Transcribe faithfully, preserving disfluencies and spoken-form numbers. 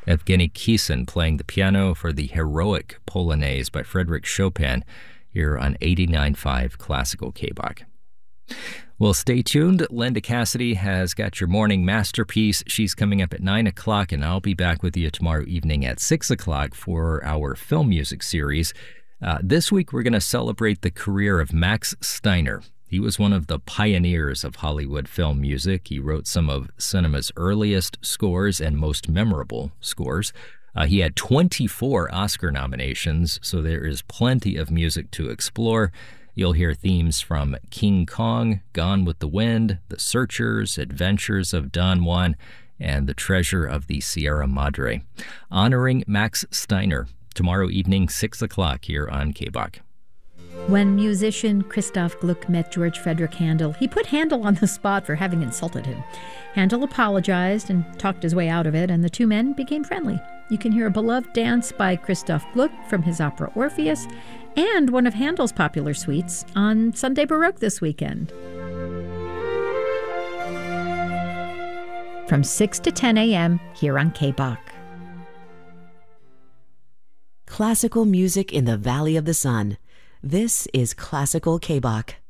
Evgeny Kissin playing the piano for the Heroic Polonaise by Frédéric Chopin here on eighty-nine point five Classical K B O C. Well, stay tuned. Linda Cassidy has got your morning masterpiece. She's coming up at nine o'clock, and I'll be back with you tomorrow evening at six o'clock for our film music series. Uh, this week, we're going to celebrate the career of Max Steiner. He was one of the pioneers of Hollywood film music. He wrote some of cinema's earliest scores and most memorable scores. Uh, he had twenty-four Oscar nominations, so there is plenty of music to explore. You'll hear themes from King Kong, Gone with the Wind, The Searchers, Adventures of Don Juan, and The Treasure of the Sierra Madre. Honoring Max Steiner, tomorrow evening, six o'clock here on K B O C. When musician Christoph Gluck met George Frederick Handel, he put Handel on the spot for having insulted him. Handel apologized and talked his way out of it, and the two men became friendly. You can hear a beloved dance by Christoph Gluck from his opera Orpheus and one of Handel's popular suites on Sunday Baroque this weekend. From six to ten a.m. here on K B O C. Classical music in the Valley of the Sun. This is Classical K B O C.